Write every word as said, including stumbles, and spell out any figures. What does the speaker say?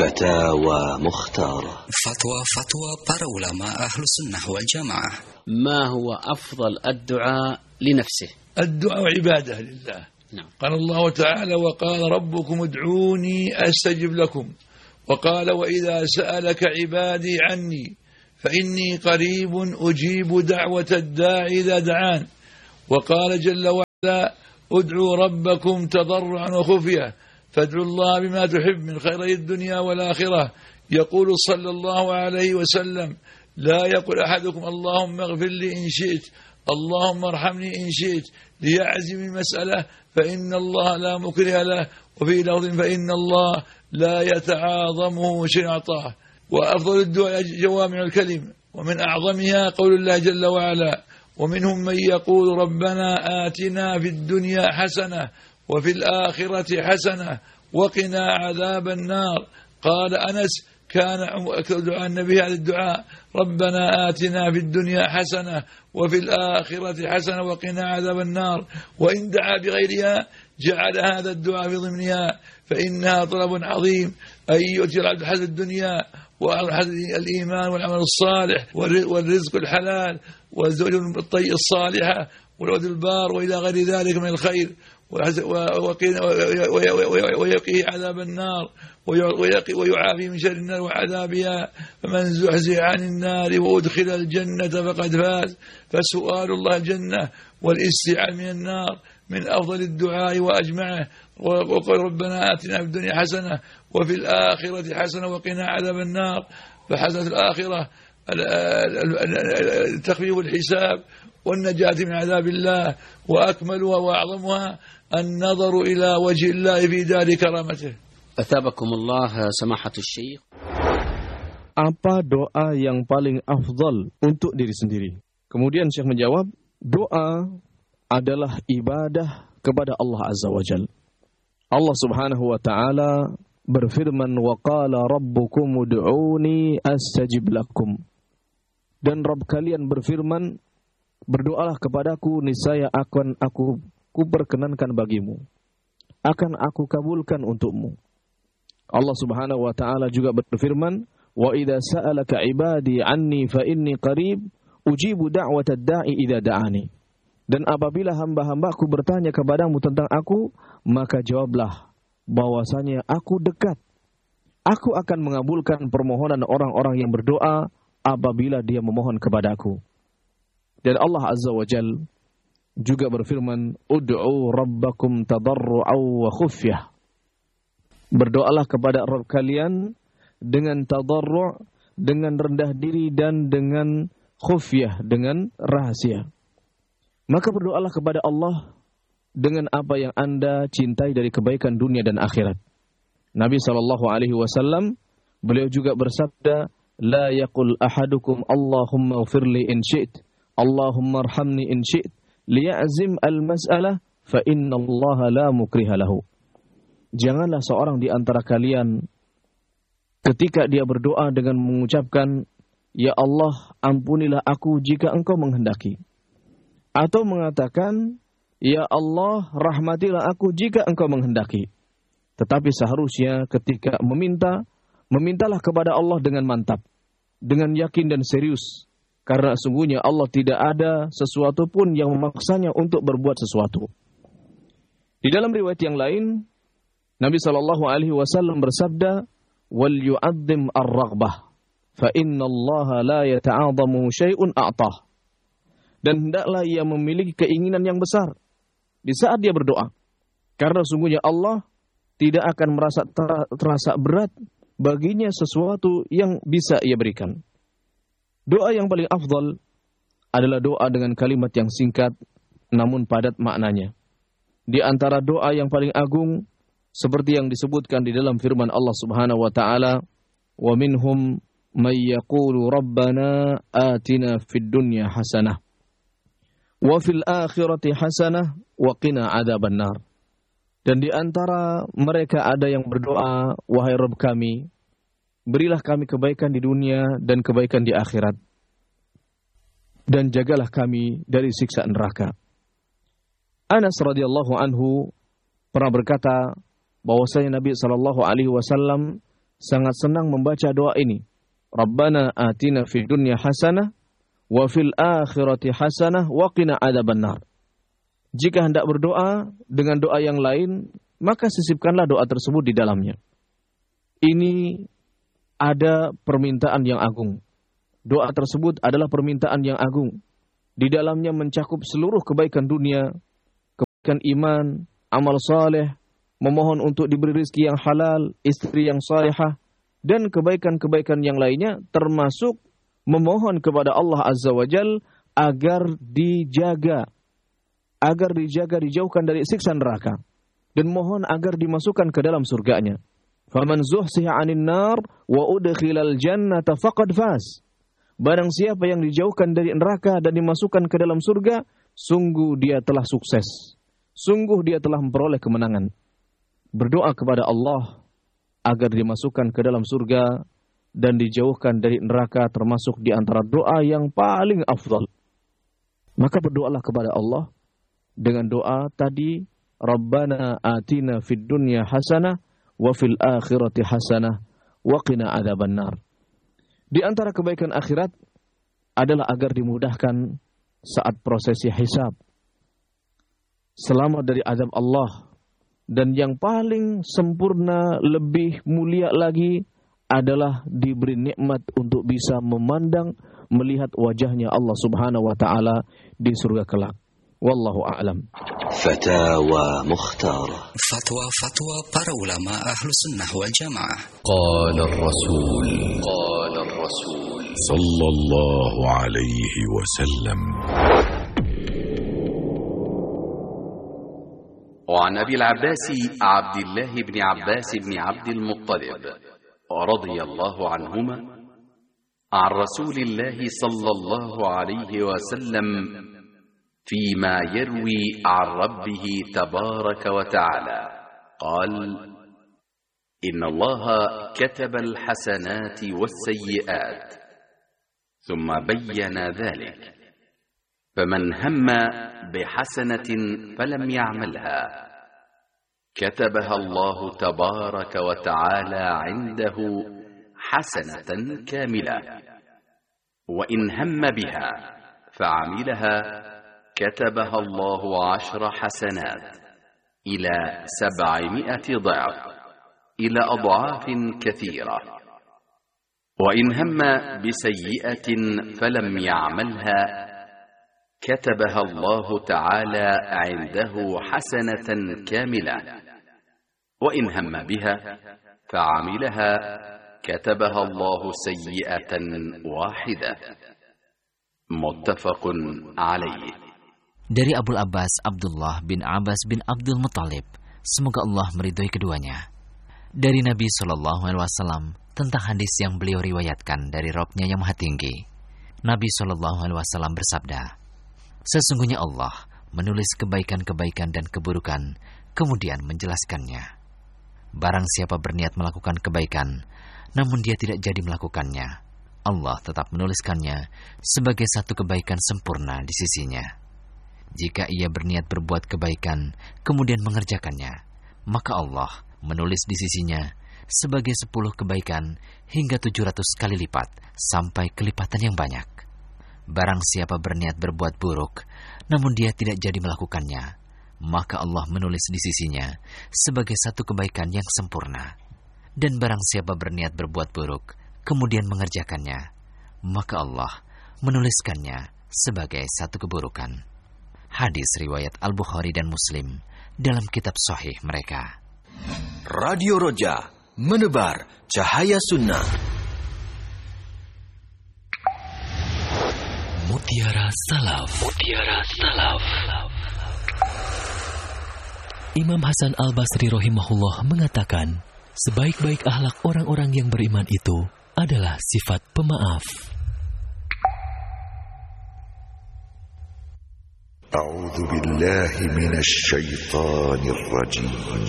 فتاوى مختارة. فتوى فتوى para ulama أهل السنة والجماعة. ما هو أفضل الدعاء لنفسه؟ الدعاء عبادة لله. نعم. قال الله تعالى: وقال ربكم ادعوني أستجب لكم، وقال: وإذا سألك عبادي عني فإني قريب أجيب دعوة الداعي إذا دعان، وقال جل وعلا: ادعوا ربكم تضرعا وخفية فادعوا الله بما تحب من خيري الدنيا والآخرة. يقول صلى الله عليه وسلم: لا يقول أحدكم اللهم اغفر لي إن شئت، اللهم ارحمني إن شئت، ليعزم المسألة فإن الله لا مكره له، وفي لفظ فإن الله لا يتعاظمه شيء أعطاه. وأفضل الدعاء جوامع الكلم، ومن أعظمها قول الله جل وعلا: ومنهم من يقول ربنا آتنا في الدنيا حسنة وفي الآخرة حسنة وقنا عذاب النار. قال أنس: كان دعاء النبي هذا الدعاء: ربنا آتنا في الدنيا حسنة وفي الآخرة حسنة وقنا عذاب النار. وإن دعا بغيرها جعل هذا الدعاء في ضمنها، فإنها طلب عظيم أن يؤتي العبد حسن الدنيا وحسن الإيمان والعمل الصالح والرزق الحلال والزوج الطيب الصالحة والولد البار وإلى غير ذلك من الخير، ويقيه عذاب النار ويعافي من شر النار وعذابها. فمن زحزح عن النار وأدخل الجنة فقد فاز. فسؤال الله الجنة والاستعاذة من النار من أفضل الدعاء وأجمعه. وقال ربنا آتنا في الدنيا حسنة وفي الآخرة حسنة وقنا عذاب النار. فحسنة الآخرة تخفيف الحساب والنجاة من عذاب الله، وأكملها وأعظمها النظر إلى وجه الله في دار كرامته. أثابكم الله سماحة الشيخ. Apa doa yang paling afdal untuk diri sendiri? Kemudian Syekh menjawab, doa adalah ibadah kepada Allah Azza wa Jal. Allah Subhanahu wa Ta'ala berfirman, wa qala rabbukum ud'uni astajib lakum. Dan Rabb kalian berfirman, berdoalah kepadaku, niscaya akan aku kuperkenankan bagimu, akan aku kabulkan untukmu. Allah Subhanahu wa Ta'ala juga berfirman, wa idza sa'alaka ibadi anni fa inni qarib ujibu da'watad da'i idza da'ani. Dan apabila hamba-hambaku bertanya kepadamu tentang aku, maka jawablah bahwasanya aku dekat. Aku akan mengabulkan permohonan orang-orang yang berdoa apabila dia memohon kepadaku. Dan Allah Azza wa Jal juga berfirman, ud'u rabbakum tadarru'aw wa khufyah. Berdoalah kepada Rabb kalian dengan tadarru', dengan rendah diri, dan dengan khufyah, dengan rahasia. Maka berdoalah kepada Allah dengan apa yang Anda cintai dari kebaikan dunia dan akhirat. Nabi sallallahu alaihi wasallam beliau juga bersabda, la yaqul ahadukum Allahumma ighfirli in syi'ta, Allahumma arhamni in syi'ta, liya'zim al-mas'alah fa inna Allah la mukriha lahu. Janganlah seorang di antara kalian ketika dia berdoa dengan mengucapkan, ya Allah ampunilah aku jika engkau menghendaki, atau mengatakan, ya Allah rahmatilah aku jika engkau menghendaki. Tetapi seharusnya ketika meminta, memintalah kepada Allah dengan mantap, dengan yakin dan serius. Karena sungguhnya Allah tidak ada sesuatu pun yang memaksanya untuk berbuat sesuatu. Di dalam riwayat yang lain, Nabi sallallahu alaihi wasallam bersabda, wal yu'adzim ar-raghbah fa inna Allah la yata'adhamu syai'un a'tah. Dan hendaklah ia memiliki keinginan yang besar di saat dia berdoa. Karena sungguhnya Allah tidak akan merasa terasa berat baginya sesuatu yang bisa ia berikan. Doa yang paling afdal adalah doa dengan kalimat yang singkat namun padat maknanya. Di antara doa yang paling agung seperti yang disebutkan di dalam firman Allah Subhanahu wa Ta'ala, wa minhum may yaqulu rabbana atina fid dunya hasanah wa fil akhirati hasanah wa qina adzaban nar. Dan di antara mereka ada yang berdoa, wahai Rabb kami, berilah kami kebaikan di dunia dan kebaikan di akhirat, dan jagalah kami dari siksa neraka. Anas radhiyallahu anhu pernah berkata bahwasanya Nabi sallallahu alaihi wasallam sangat senang membaca doa ini. Rabbana atina fid dunya hasanah wa fil akhirati hasanah wa qina adzabannar. Jika hendak berdoa dengan doa yang lain, maka sisipkanlah doa tersebut di dalamnya. Ini ada permintaan yang agung. Doa tersebut adalah permintaan yang agung. Di dalamnya mencakup seluruh kebaikan dunia, kebaikan iman, amal saleh, memohon untuk diberi rezeki yang halal, istri yang salihah, dan kebaikan-kebaikan yang lainnya, termasuk memohon kepada Allah Azza wa Jal agar dijaga, agar dijaga dijauhkan dari siksa neraka, dan mohon agar dimasukkan ke dalam surganya. Faman zuhsiha 'anil nar wa udkhilal jannata faqad faz. Barang siapa yang dijauhkan dari neraka dan dimasukkan ke dalam surga, sungguh dia telah sukses. Sungguh dia telah memperoleh kemenangan. Berdoa kepada Allah agar dimasukkan ke dalam surga dan dijauhkan dari neraka termasuk di antara doa yang paling afdal. Maka berdoalah kepada Allah dengan doa tadi, Rabbana atina fid dunya hasanah wa fil akhirati hasanah wa qina adzabannar. Di antara kebaikan akhirat adalah agar dimudahkan saat prosesi hisab, selamat dari azab Allah. Dan yang paling sempurna, lebih mulia lagi adalah diberi nikmat untuk bisa memandang, melihat wajahnya Allah Subhanahu wa taala di surga kelak. Wallahu a'lam. Fatawa Mukhtara. Fatwa-fatwa para ulama Ahlus Sunnah wal Jamaah. Qala ar-Rasul, qala ar-Rasul sallallahu alaihi wasallam. وعن أبي العباس عبد الله بن عباس بن عبد المطلب رضي الله عنهما عن رسول الله صلى الله عليه وسلم فيما يروي عن ربه تبارك وتعالى قال إن الله كتب الحسنات والسيئات ثم بين ذلك فمن هم بحسنة فلم يعملها كتبها الله تبارك وتعالى عنده حسنة كاملة وإن هم بها فعملها كتبها الله عشر حسنات إلى سبعمائة ضعف إلى أضعاف كثيرة وإن هم بسيئة فلم يعملها كتبها الله تعالى عنده حسنة كاملة وإن هم بها فعملها كتبها الله سيئة واحدة متفق عليه. Dari Abu Abbas Abdullah bin Abbas bin Abdul Muttalib, semoga Allah meridhoi keduanya, dari Nabi Shallallahu Alaihi Wasallam tentang hadis yang beliau riwayatkan dari Rabb-Nya yang Maha Tinggi. Nabi Shallallahu Alaihi Wasallam bersabda, sesungguhnya Allah menulis kebaikan-kebaikan dan keburukan, kemudian menjelaskannya. Barang siapa berniat melakukan kebaikan, namun dia tidak jadi melakukannya, Allah tetap menuliskannya sebagai satu kebaikan sempurna di sisinya. Jika ia berniat berbuat kebaikan, kemudian mengerjakannya, maka Allah menulis di sisinya sebagai sepuluh kebaikan hingga tujuh ratus kali lipat sampai kelipatan yang banyak. Barang siapa berniat berbuat buruk, namun dia tidak jadi melakukannya, maka Allah menulis di sisinya sebagai satu kebaikan yang sempurna. Dan barang siapa berniat berbuat buruk, kemudian mengerjakannya, maka Allah menuliskannya sebagai satu keburukan. Hadis riwayat Al-Bukhari dan Muslim dalam kitab Sahih mereka. Radio Roja, menebar cahaya sunnah. Mutiara Salaf. Mutiara Salaf. Imam Hasan Al-Basri rahimahullah mengatakan, sebaik-baik akhlak orang-orang yang beriman itu adalah sifat pemaaf. A'udzu billahi minasy syaithanir rajim.